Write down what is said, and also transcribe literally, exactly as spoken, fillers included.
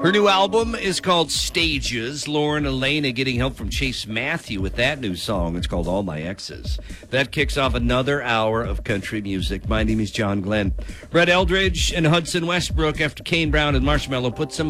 Her new album is called Stages. Lauren Elena getting help from Chase Matthew with that new song. It's called All My Exes. That kicks off another hour of country music. My name is John Glenn. Brett Eldridge and Hudson Westbrook after Kane Brown and Marshmello put some